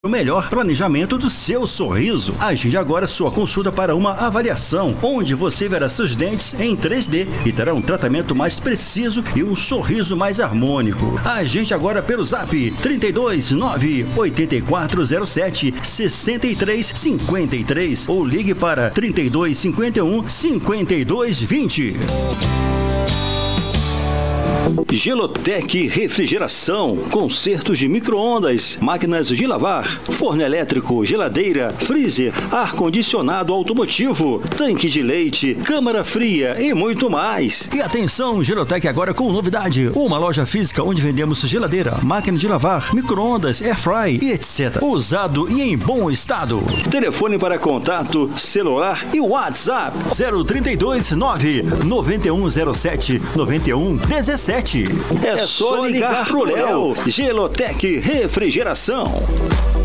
o melhor planejamento do seu sorriso. Agende agora sua consulta para uma avaliação, onde você verá seus dentes em 3D e terá um tratamento mais preciso e um sorriso mais harmônico. Agende agora pelo Zap 32 9 8407 6353 ou ligue para 32 51 52 20. Gelotec Refrigeração, consertos de micro-ondas, máquinas de lavar, forno elétrico, geladeira, freezer, ar-condicionado automotivo, tanque de leite, câmara fria e muito mais. E atenção, Gelotec agora com novidade, uma loja física onde vendemos geladeira, máquina de lavar, micro-ondas, airfry e etc. Usado e em bom estado. Telefone para contato, celular e WhatsApp 032 9 9107 9117. É só ligar pro Léo. Gelotec Refrigeração.